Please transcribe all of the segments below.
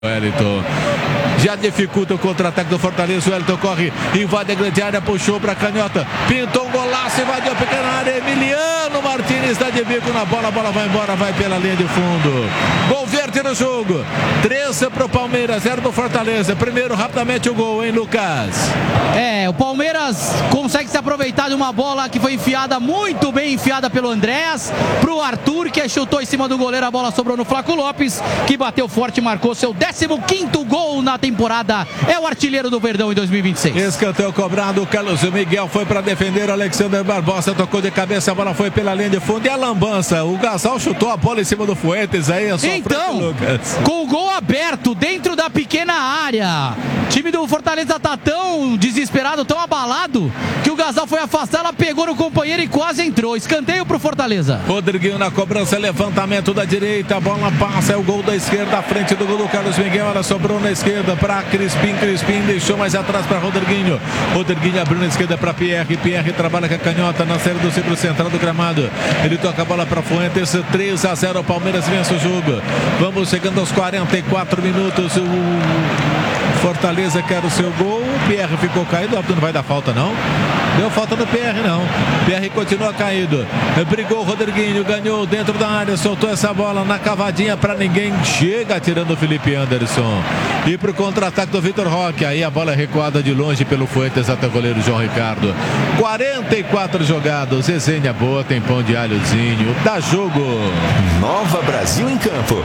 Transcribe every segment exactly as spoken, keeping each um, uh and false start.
Wellington já dificulta o contra-ataque do Fortaleza. O Wellington corre, invade a grande área, puxou para canhota, pintou um golaço, invadiu a pequena área. Emiliano Martins está de bico na bola, a bola vai embora, vai pela linha de fundo. Gol verde no jogo, três para o Palmeiras, zero do Fortaleza. Primeiro, rapidamente o gol, hein, Lucas? É, o Palmeiras consegue se aproveitar de uma bola que foi enfiada, muito bem enfiada pelo Andréas, pro Arthur, que chutou em cima do goleiro, a bola sobrou no Flaco Lopes, que bateu forte e marcou seu décimo quinto gol na temporada. É o artilheiro do Verdão em dois mil e vinte e seis. Escanteio cobrado, o Carlos Miguel foi para defender, o Alexander Barbosa tocou de cabeça, a bola foi pela linha de fundo e a lambança. O Gasal chutou a bola em cima do Fuentes, aí é só então, Lucas. Com o gol aberto dentro da pequena área, o time do Fortaleza tá tão desesperado, tão abalado, que o Gasal foi afastar, ela pegou no companheiro e quase entrou. Escanteio pro Fortaleza. Rodriguinho na cobrança, levantamento da direita, a bola passa, é o gol da esquerda, à frente do gol do Carlos Miguel, ela sobrou na esquerda para Crispim, Crispim deixou mais atrás para Rodriguinho, Rodriguinho abriu na esquerda para Pierre, Pierre trabalha com a canhota na série do círculo central do gramado, ele toca a bola para Fuentes, três a zero, o Palmeiras vence o jogo. Vamos chegando aos quarenta e quatro minutos, o Fortaleza quer o seu gol, o Pierre ficou caído, não vai dar falta não, deu falta no Pierre não, Pierre continua caído, brigou o Rodriguinho, ganhou dentro da área, soltou essa bola na cavadinha para ninguém, chega tirando o Felipe Anderson, e pro contra-ataque do Vitor Roque, aí a bola é recuada de longe pelo Fuentes até o goleiro João Ricardo. Quarenta e quatro jogados, resenha boa, tem pão de alhozinho, dá jogo. Nova Brasil em campo.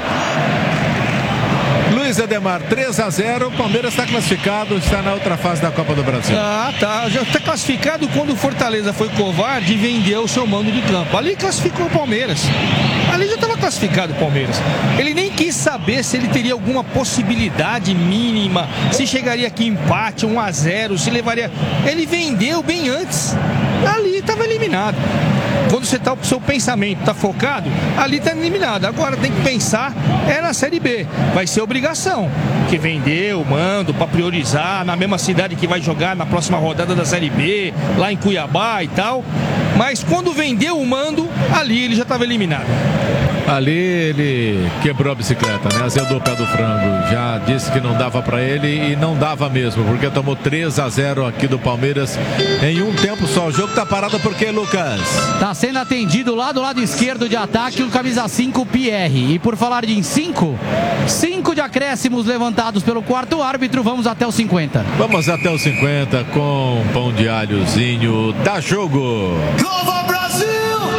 Luiz Ademar, três a zero, o Palmeiras está classificado, está na outra fase da Copa do Brasil. Ah, tá, já está classificado quando o Fortaleza foi covarde e vendeu o seu mando de campo. Ali classificou o Palmeiras. Ali já estava classificado o Palmeiras. Ele nem quis saber se ele teria alguma possibilidade mínima, se chegaria aqui empate, um a zero, se levaria... Ele vendeu bem antes. Ali estava eliminado. Quando você tá, o seu pensamento está focado, ali está eliminado. Agora tem que pensar é na Série B. Vai ser obrigação. Que vendeu, mando, para priorizar, na mesma cidade que vai jogar na próxima rodada da Série B, lá em Cuiabá e tal. Mas quando vendeu o mando, ali ele já estava eliminado. Ali ele quebrou a bicicleta, né? Azedou o pé do frango. Já disse que não dava para ele e não dava mesmo, porque tomou três a zero aqui do Palmeiras em um tempo só. O jogo tá parado porque, Lucas? Tá sendo atendido lá do lado esquerdo de ataque o camisa cinco, Pierre. E por falar de cinco, cinco de acréscimos levantados pelo quarto árbitro. Vamos até os cinquenta. Vamos até os cinquenta com pão de alhozinho. Dá jogo. Nova Brasil!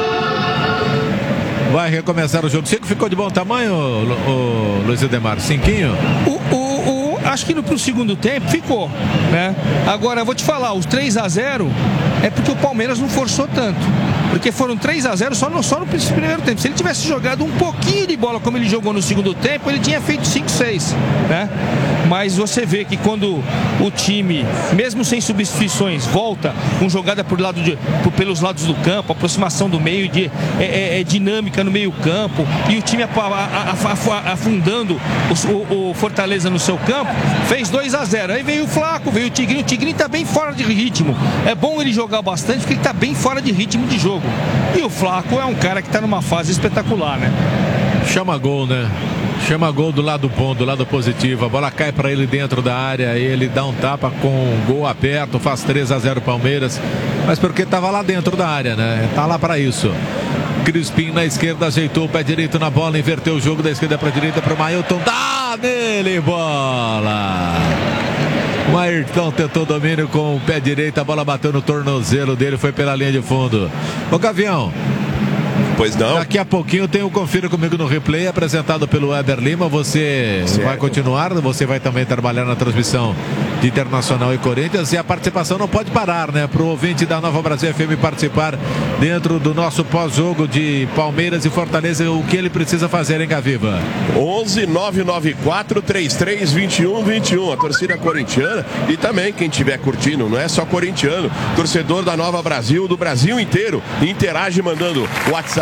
Vai recomeçar o jogo. Cinco ficou de bom tamanho, o, o Luiz Ademar? Cinquinho? O, o, o, acho que no pro segundo tempo ficou, né? Agora, eu vou te falar, os três a zero é porque o Palmeiras não forçou tanto. Porque foram três a zero só no, só no primeiro tempo. Se ele tivesse jogado um pouquinho de bola como ele jogou no segundo tempo, ele tinha feito cinco a seis, né? Mas você vê que quando o time, mesmo sem substituições, volta com jogada por lado de, por, pelos lados do campo, aproximação do meio, de, é, é, é dinâmica no meio campo, e o time a, a, a, afundando o, o, o Fortaleza no seu campo, fez dois a zero. Aí veio o Flaco, veio o Tigrinho. O Tigrinho tá bem fora de ritmo. É bom ele jogar bastante porque ele tá bem fora de ritmo de jogo. E o Flaco é um cara que tá numa fase espetacular, né? Chama gol, né? Chama gol do lado bom, do lado positivo. A bola cai para ele dentro da área. Ele dá um tapa com um gol aberto. Faz três a zero Palmeiras. Mas porque estava lá dentro da área, né? Tá lá para isso. Crispim na esquerda, ajeitou o pé direito na bola. Inverteu o jogo da esquerda para a direita para o Mailton. Dá nele, bola! O Ayrton tentou domínio com o pé direito. A bola bateu no tornozelo dele. Foi pela linha de fundo. Ô, Gavião. Pois não. Daqui a pouquinho tem o Confira Comigo no Replay, apresentado pelo Weber Lima. Você certo. vai continuar, você vai também trabalhar na transmissão de Internacional e Corinthians. E a participação não pode parar, né? Para o ouvinte da Nova Brasil F M participar dentro do nosso pós-jogo de Palmeiras e Fortaleza, o que ele precisa fazer, hein, Gaviva? onze nove nove quatro três três dois um dois um. A torcida corintiana e também quem estiver curtindo, não é só corintiano, torcedor da Nova Brasil, do Brasil inteiro, interage mandando WhatsApp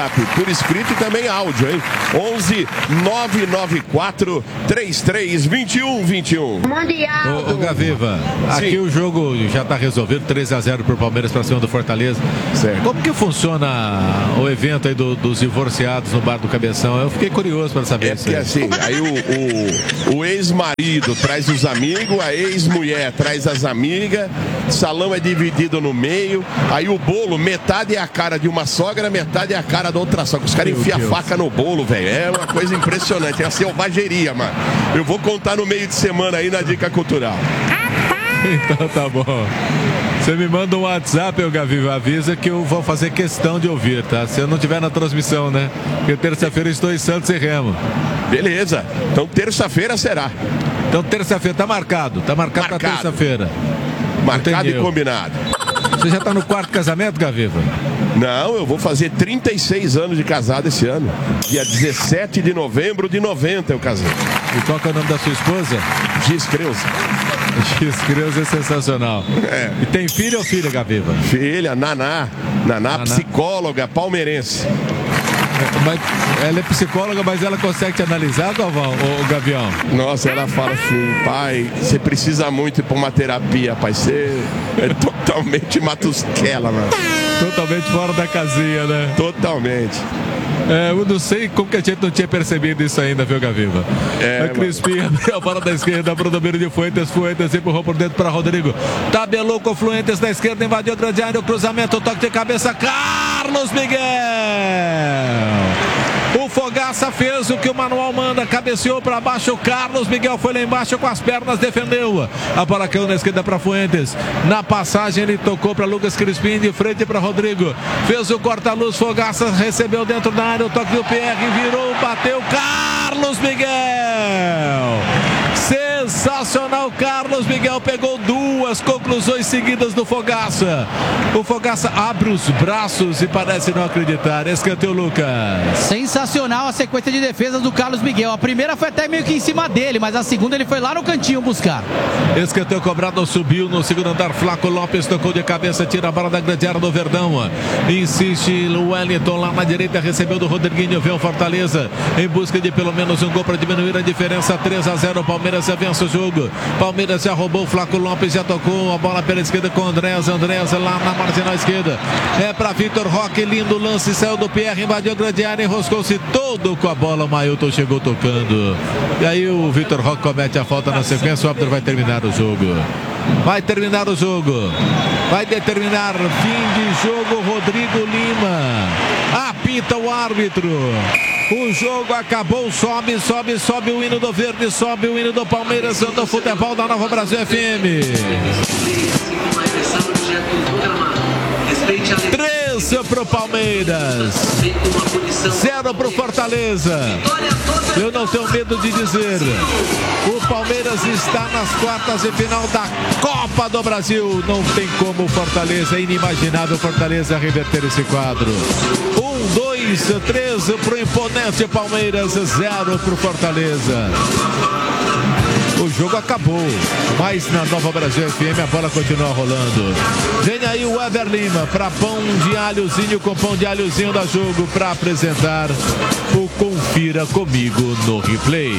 WhatsApp por escrito e também áudio, hein? onze nove nove quatro três três dois um dois um. Ô, ô Gaviva, aqui Sim. o jogo já está resolvido, três a zero pro Palmeiras para cima do Fortaleza. Certo. Como que funciona o evento aí do, dos divorciados no Bar do Cabeção? Eu fiquei curioso para saber é isso. É porque assim, aí o, o, o ex-marido traz os amigos, a ex-mulher traz as amigas, o salão é dividido no meio, aí o bolo, metade é a cara de uma sogra, metade é a cara da outra sogra. Os caras enfiam a faca no bolo, velho. É uma coisa impressionante, é uma selvageria, mano. Eu vou contar no meio de semana aí na Dica Cultural. Então tá bom. Você me manda um WhatsApp, eu Gaviva, avisa que eu vou fazer questão de ouvir, tá? Se eu não tiver na transmissão, né? Porque terça-feira estou em Santos e Remo. Beleza. Então terça-feira será. Então terça-feira tá marcado, tá marcado, marcado. pra terça-feira. Marcado e combinado. Você já tá no quarto casamento, Gaviva? Não, eu vou fazer trinta e seis anos de casado esse ano. Dia dezessete de novembro de noventa eu casei. E qual que é o nome da sua esposa? Gis Creuza. Gis Creuza é sensacional. É. E tem filho ou filha, Gaviva? Filha, Naná. Naná, Naná. Psicóloga palmeirense. Mas ela é psicóloga, mas ela consegue te analisar, Galvão, ou Gavião? Nossa, ela fala assim, pai, você precisa muito ir pra uma terapia, pai. Você é totalmente matusquela, mano. Totalmente fora da casinha, né? Totalmente. É, eu não sei como que a gente não tinha percebido isso ainda, viu, Gaviva? É, a Crispim abriu a bola da esquerda para o domínio de Fuentes. Fuentes empurrou por dentro para Rodrigo. Tabelou com Fuentes da esquerda, invadiu a grande área, o cruzamento, o toque de cabeça. Carlos Miguel! O Fogaça fez o que o manual manda, cabeceou para baixo, o Carlos Miguel foi lá embaixo com as pernas, defendeu. A bola caiu na esquerda para Fuentes. Na passagem ele tocou para Lucas Crispim, de frente para Rodrigo. Fez o corta-luz, Fogaça recebeu dentro da área, o toque do P R, virou, bateu, Carlos Miguel! Sensacional, Carlos Miguel pegou duas conclusões seguidas do Fogaça. O Fogaça abre os braços e parece não acreditar. Escanteio, Lucas. Sensacional a sequência de defesas do Carlos Miguel. A primeira foi até meio que em cima dele, mas a segunda ele foi lá no cantinho buscar. Escanteio cobrado, subiu no segundo andar. Flaco Lopes tocou de cabeça, tira a bola da grande área do Verdão. Insiste o Wellington lá na direita, recebeu do Rodriguinho, vem o Fortaleza em busca de pelo menos um gol para diminuir a diferença. Três a zero, o Palmeiras já vence o jogo. Palmeiras já roubou, o Flaco Lopes já tocou a bola pela esquerda com o Andréas. Andréas lá na marginal esquerda. É para Vitor Roque, lindo lance, saiu do P R, invadiu a grande área, enroscou-se todo com a bola. O Mailton chegou tocando. E aí o Vitor Roque comete a falta na sequência. O árbitro vai terminar o jogo. Vai terminar o jogo. Vai determinar fim de jogo. Rodrigo Lima apita o árbitro. O jogo acabou, sobe, sobe, sobe o hino do Verde, sobe o hino do Palmeiras, do futebol da Nova Brasil F M. três pro Palmeiras, zero pro Fortaleza. Eu não tenho medo de dizer, o Palmeiras está nas quartas de final da Copa do Brasil. Não tem como o Fortaleza, é inimaginável o Fortaleza reverter esse quadro. Um, dois, três pro imponente Palmeiras, zero pro Fortaleza. O jogo acabou, mas na Nova Brasil F M a bola continua rolando. Vem aí o Ever Lima para pão de alhozinho com pão de alhozinho da jogo para apresentar o Confira Comigo no Replay.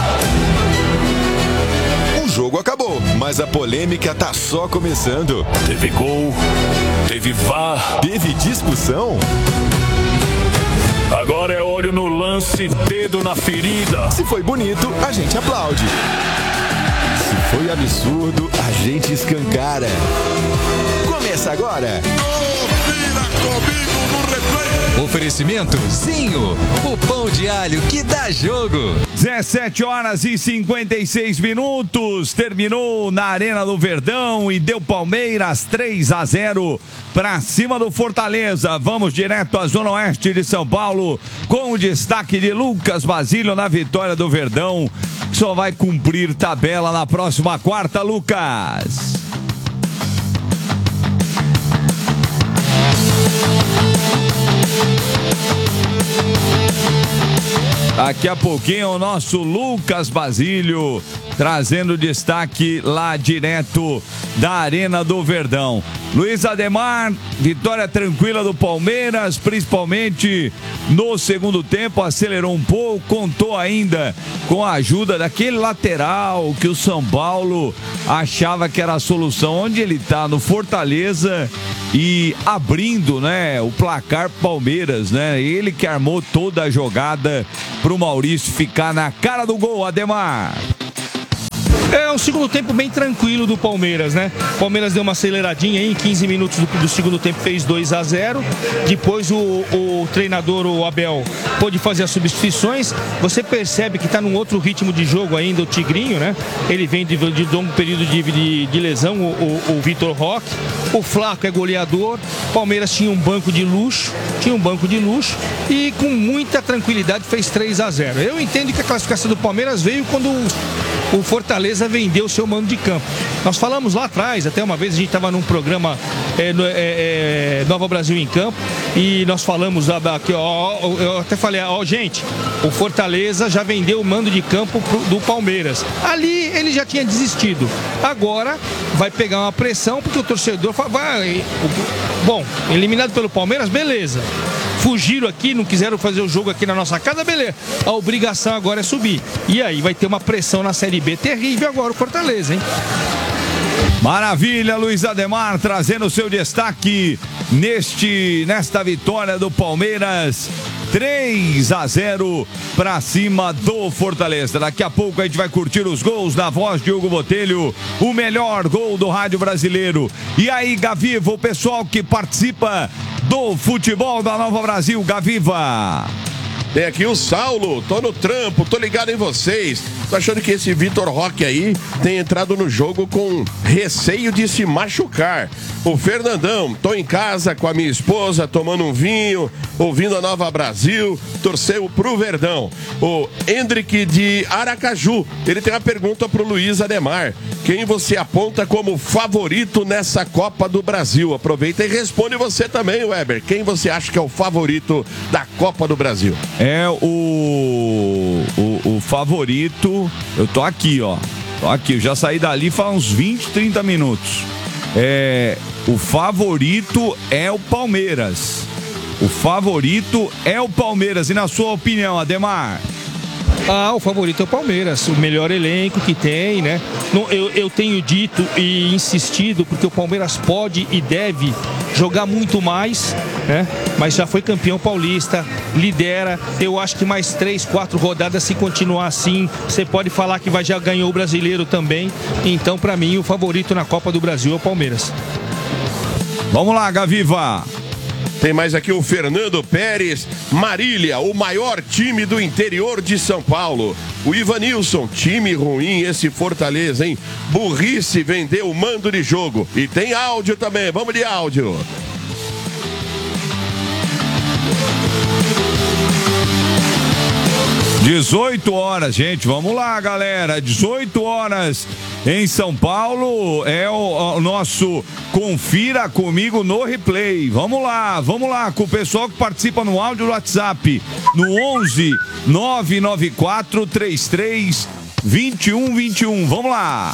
O jogo acabou, mas a polêmica tá só começando. Teve gol, teve V A R, teve discussão. Agora é olho no lance, dedo na ferida. Se foi bonito, a gente aplaude. Se foi absurdo, a gente escancara. Começa agora. Confira comigo no replay. Oferecimento Zinho, o pão de alho que dá jogo. dezessete horas e cinquenta e seis minutos. Terminou na Arena do Verdão e deu Palmeiras três a zero para cima do Fortaleza. Vamos direto à Zona Oeste de São Paulo com o destaque de Lucas Basílio na vitória do Verdão. Só vai cumprir tabela na próxima quarta, Lucas. Daqui a pouquinho o nosso Lucas Basílio trazendo destaque lá direto da Arena do Verdão. Luiz Ademar, vitória tranquila do Palmeiras, principalmente no segundo tempo, acelerou um pouco, contou ainda com a ajuda daquele lateral que o São Paulo achava que era a solução, onde ele está no Fortaleza e abrindo, né, o placar Palmeiras, né? Ele que armou toda a jogada pro Maurício ficar na cara do gol, Ademar. É um segundo tempo bem tranquilo do Palmeiras, né? O Palmeiras deu uma aceleradinha aí, em quinze minutos do, do segundo tempo fez dois a zero. Depois o, o treinador, o Abel, pôde fazer as substituições. Você percebe que está num outro ritmo de jogo ainda, o Tigrinho, né? Ele vem de, de longo período de, de, de lesão, o, o, o Vitor Roque. O Flaco é goleador. O Palmeiras tinha um banco de luxo, tinha um banco de luxo e com muita tranquilidade fez três a zero. Eu entendo que a classificação do Palmeiras veio quando o, o Fortaleza vendeu o seu mando de campo. Nós falamos lá atrás, até uma vez a gente estava num programa é, no, é, é, Nova Brasil em Campo e nós falamos aqui, ó, eu até falei, ó, gente, o Fortaleza já vendeu o mando de campo pro, do Palmeiras. Ali ele já tinha desistido. Agora vai pegar uma pressão porque o torcedor vai, bom, eliminado pelo Palmeiras, beleza. Fugiram aqui, não quiseram fazer o jogo aqui na nossa casa, beleza. A obrigação agora é subir. E aí vai ter uma pressão na Série B terrível agora o Fortaleza, hein? Maravilha, Luiz Ademar trazendo o seu destaque neste, nesta vitória do Palmeiras. três a zero para cima do Fortaleza. Daqui a pouco a gente vai curtir os gols da voz de Hugo Botelho, o melhor gol do rádio brasileiro. E aí, Gaviva, o pessoal que participa do futebol da Nova Brasil, Gaviva. Tem aqui o Saulo, tô no trampo, tô ligado em vocês. Tô achando que esse Vitor Roque aí tem entrado no jogo com receio de se machucar. O Fernandão, tô em casa com a minha esposa, tomando um vinho, ouvindo a Nova Brasil, torceu pro Verdão. O Hendrick de Aracaju, ele tem uma pergunta pro Luiz Ademar. Quem você aponta como favorito nessa Copa do Brasil? Aproveita e responde você também, Weber. Quem você acha que é o favorito da Copa do Brasil? É o, o, o favorito, eu tô aqui, ó. Tô aqui, eu já saí dali faz uns vinte, trinta minutos. É, o favorito é o Palmeiras. O favorito é o Palmeiras. E na sua opinião, Ademar? Ah, o favorito é o Palmeiras, o melhor elenco que tem, né? Eu, eu tenho dito e insistido, porque o Palmeiras pode e deve jogar muito mais, né? Mas já foi campeão paulista, lidera. Eu acho que mais três, quatro rodadas, se continuar assim, você pode falar que vai, já ganhou o brasileiro também. Então, para mim, o favorito na Copa do Brasil é o Palmeiras. Vamos lá, Gaviva. Tem mais aqui o Fernando Pérez. Marília, o maior time do interior de São Paulo. O Ivanilson, time ruim esse Fortaleza, hein? Burrice, vendeu o mando de jogo. E tem áudio também, vamos de áudio. dezoito horas, gente, vamos lá, galera. dezoito horas em São Paulo é o, o nosso Confira Comigo no Replay. Vamos lá, vamos lá com o pessoal que participa no áudio do WhatsApp no onze nove nove quatro três três dois um dois um. Vamos lá.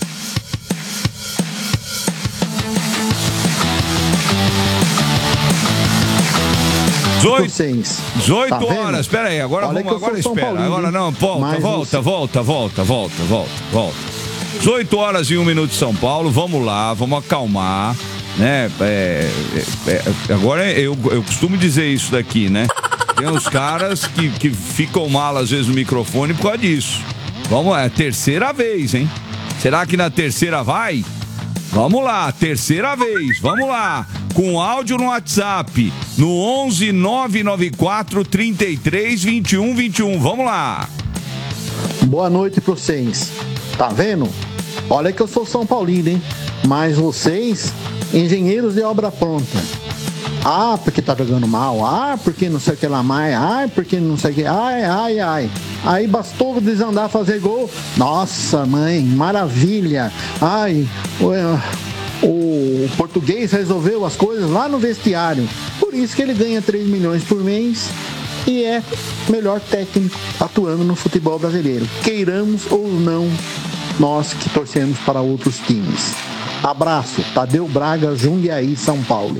dezoito horas, espera aí, agora Olha vamos, agora espera, agora não, volta, volta, volta, volta, volta, volta, volta. dezoito horas e um minuto de São Paulo, vamos lá, vamos acalmar, né? É, é, é, agora eu, eu costumo dizer isso daqui, né? Tem uns caras que, que ficam mal às vezes no microfone por causa disso. Vamos, é a terceira vez, hein? Será que na terceira vai? Vamos lá, terceira vez, vamos lá. Com áudio no WhatsApp, no onze nove nove quatro três três dois um dois um. Vamos lá. Boa noite para vocês. Tá vendo? Olha que eu sou São Paulino, hein? Mas vocês, engenheiros de obra pronta. Ah, porque tá jogando mal. Ah, porque não sei o que lá mais. Ah, porque não sei o que. Ai, ai, ai. Aí bastou desandar fazer gol. Nossa, mãe, maravilha. Ai, o, o português resolveu as coisas lá no vestiário. Por isso que ele ganha três milhões por mês. e é o melhor técnico atuando no futebol brasileiro. Queiramos ou não, nós que torcemos para outros times. Abraço, Tadeu Braga, Jundiaí, São Paulo.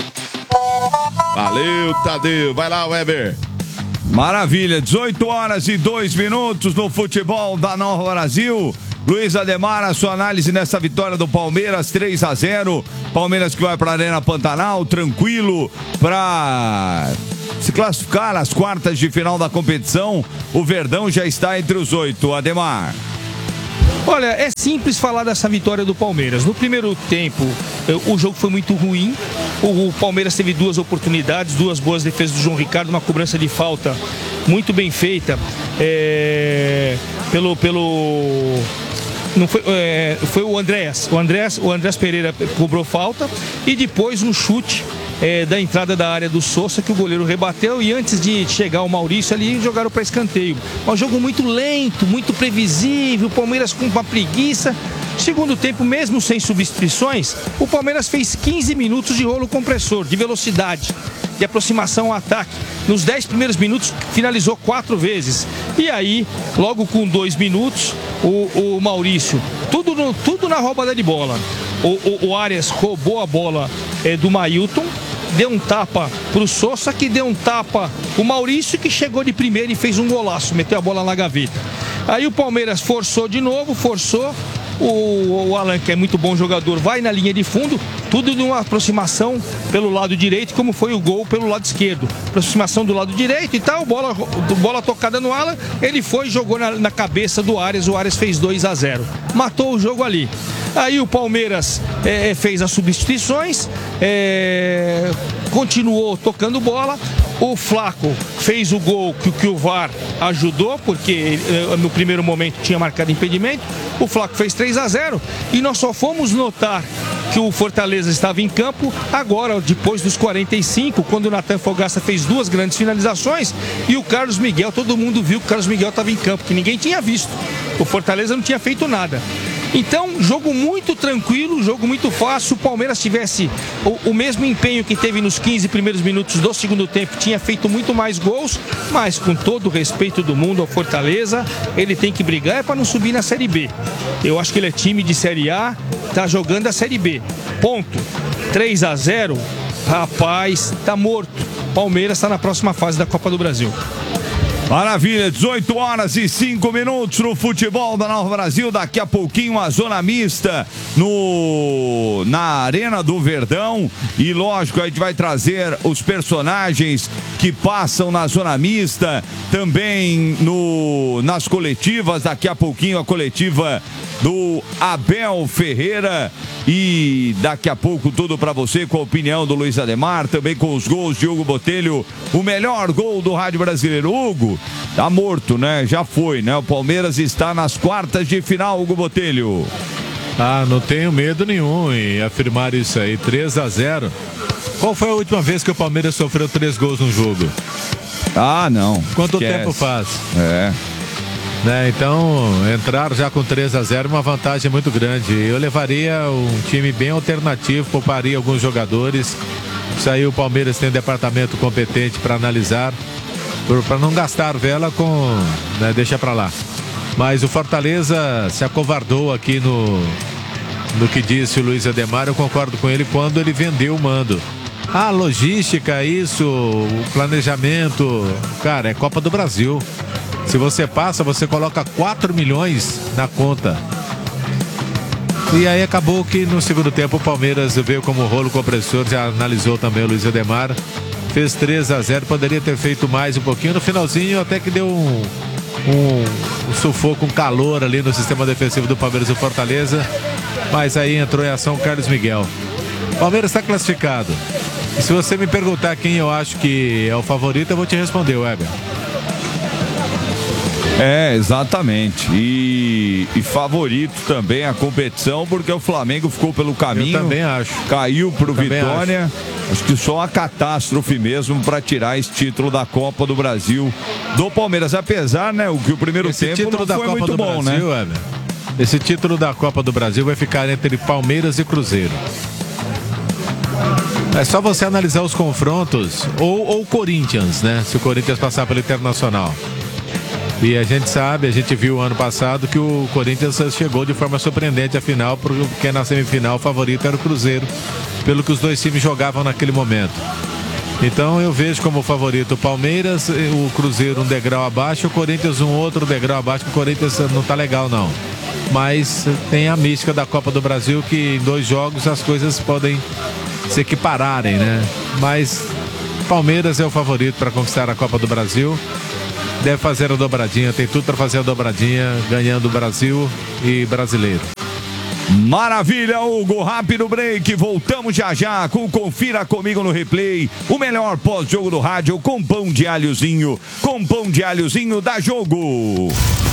Valeu, Tadeu. Vai lá, Weber. Maravilha, dezoito horas e dois minutos no futebol da Nova Brasil. Luiz Ademar, a sua análise nessa vitória do Palmeiras, três a zero. Palmeiras que vai para a Arena Pantanal, tranquilo, para se classificar nas quartas de final da competição. O Verdão já está entre os oito. Ademar. Olha, é simples falar dessa vitória do Palmeiras. No primeiro tempo, o jogo foi muito ruim. O Palmeiras teve duas oportunidades, duas boas defesas do João Ricardo, uma cobrança de falta muito bem feita é, pelo... pelo Não foi, é, foi o Andréas. O Andréas, o Andréas Pereira cobrou falta e depois um chute é, da entrada da área do Sousa que o goleiro rebateu, e antes de chegar o Maurício ali, jogaram para escanteio. Um jogo muito lento, muito previsível, o Palmeiras com uma preguiça. Segundo tempo, mesmo sem substituições, o Palmeiras fez quinze minutos de rolo compressor, de velocidade, de aproximação ao ataque. Nos dez primeiros minutos, finalizou quatro vezes. E aí, logo com dois minutos, o, o Maurício, tudo, no, tudo na roubada de bola. O, o, o Arias roubou a bola é, do Mailton, deu um tapa pro Sousa, que deu um tapa o Maurício, que chegou de primeira e fez um golaço, meteu a bola na gaveta. Aí o Palmeiras forçou de novo, forçou. O, o Alan, que é muito bom jogador, vai na linha de fundo, tudo numa aproximação pelo lado direito, como foi o gol pelo lado esquerdo. Aproximação do lado direito e tal, bola, bola tocada no Alan, ele foi e jogou na, na cabeça do Arias, o Arias fez dois a zero. Matou o jogo ali. Aí o Palmeiras é, fez as substituições, é, continuou tocando bola. O Flaco fez o gol que, que o V A R ajudou, porque é, no primeiro momento tinha marcado impedimento. O Flaco fez três a zero e nós só fomos notar que o Fortaleza estava em campo agora, depois dos quarenta e cinco, quando o Natan Fogaça fez duas grandes finalizações e o Carlos Miguel, todo mundo viu que o Carlos Miguel estava em campo, que ninguém tinha visto. O Fortaleza não tinha feito nada. Então, jogo muito tranquilo, jogo muito fácil. Se o Palmeiras tivesse o, o mesmo empenho que teve nos quinze primeiros minutos do segundo tempo, tinha feito muito mais gols, mas com todo o respeito do mundo ao Fortaleza, ele tem que brigar é para não subir na Série B. Eu acho que ele é time de Série A, tá jogando a Série B. Ponto. três a zero, rapaz, tá morto. Palmeiras está na próxima fase da Copa do Brasil. Maravilha, dezoito horas e cinco minutos no futebol da Nova Brasil. Daqui a pouquinho a zona mista no, na Arena do Verdão. E lógico, a gente vai trazer os personagens que passam na zona mista, também no, nas coletivas. Daqui a pouquinho a coletiva do Abel Ferreira. E daqui a pouco tudo pra você com a opinião do Luiz Ademar, também com os gols de Hugo Botelho, o melhor gol do rádio brasileiro. Hugo, tá morto, né? Já foi, né? O Palmeiras está nas quartas de final, Hugo Botelho. Ah, não tenho medo nenhum em afirmar isso aí, três a zero. Qual foi a última vez que o Palmeiras sofreu três gols no jogo? Ah, não. Quanto esquece. tempo faz? É. Né, então, entrar já com três a zero é uma vantagem muito grande. Eu levaria um time bem alternativo, pouparia alguns jogadores. Isso aí o Palmeiras tem um departamento competente para analisar, para não gastar vela com... Né, deixa para lá. Mas o Fortaleza se acovardou aqui no, no que disse o Luiz Ademar. Eu concordo com ele quando ele vendeu o mando. A logística, isso, o planejamento, cara, é Copa do Brasil. Se você passa, você coloca quatro milhões na conta. E aí acabou que no segundo tempo o Palmeiras veio como rolo compressor, já analisou também o Luiz Ademar. Fez três a zero, poderia ter feito mais um pouquinho. No finalzinho até que deu um, um, um sufoco, um calor ali no sistema defensivo do Palmeiras e do Fortaleza. Mas aí entrou em ação o Carlos Miguel. O Palmeiras está classificado. E se você me perguntar quem eu acho que é o favorito, eu vou te responder, Weber. É, exatamente. E, e favorito também a competição, porque o Flamengo ficou pelo caminho. Eu também acho. Caiu pro também Vitória. Acho. acho que só uma catástrofe mesmo para tirar esse título da Copa do Brasil do Palmeiras. Apesar, né, o que o primeiro esse tempo título não da foi Copa muito do bom, Brasil, né? Weber, esse título da Copa do Brasil vai ficar entre Palmeiras e Cruzeiro. É só você analisar os confrontos, ou o Corinthians, né? Se o Corinthians passar pelo Internacional. E a gente sabe, a gente viu ano passado que o Corinthians chegou de forma surpreendente à final, porque na semifinal o favorito era o Cruzeiro, pelo que os dois times jogavam naquele momento. Então eu vejo como favorito o Palmeiras, o Cruzeiro um degrau abaixo, o Corinthians um outro degrau abaixo, porque o Corinthians não tá legal não. Mas tem a mística da Copa do Brasil, que em dois jogos as coisas podem se equipararem, né? Mas Palmeiras é o favorito para conquistar a Copa do Brasil. Deve fazer a dobradinha, tem tudo para fazer a dobradinha, ganhando o Brasil e brasileiro. Maravilha, Hugo, rápido break, voltamos já já com Confira Comigo no Replay, o melhor pós-jogo do rádio com pão de alhozinho, com pão de alhozinho da Jogo.